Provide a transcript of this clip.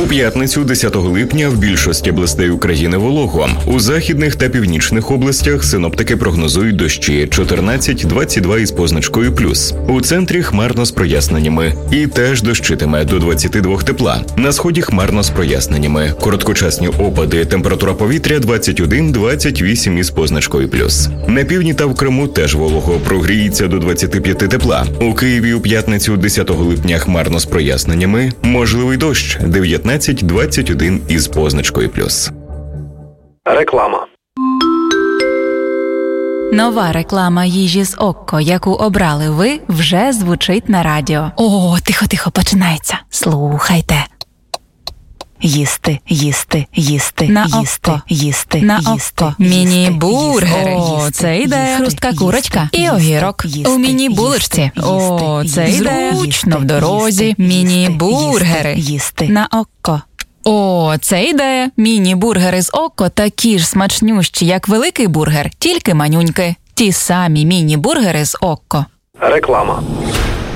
У п'ятницю 10 липня в більшості областей України волого. У західних та північних областях синоптики прогнозують дощі 14-22 із позначкою плюс. У центрі хмарно з проясненнями. І теж дощитиме до 22 тепла. На сході хмарно з проясненнями. Короткочасні опади, температура повітря 21-28 із позначкою плюс. На півдні та в Криму теж волого, прогріється до 25 тепла. У Києві у п'ятницю 10 липня хмарно з проясненнями. Можливий дощ 19-21 із позначкою плюс. Реклама. Нова реклама їжі з Окко, яку обрали ви, вже звучить на радіо. О, тихо, починається. Слухайте. Їсти, їсти, їсти, на їсти, Окко. Їсти, на їсти, Окко. Міні-бургери. О, це йде. Хрустка курочка і огірок. У міні-булочці. О, це йде. Зручно в дорозі. Міні-бургери. Їсти. На Окко. О, це ідея. Міні-бургери з Окко такі ж смачнющі, як великий бургер, тільки манюньки. Ті самі міні-бургери з Окко. Реклама.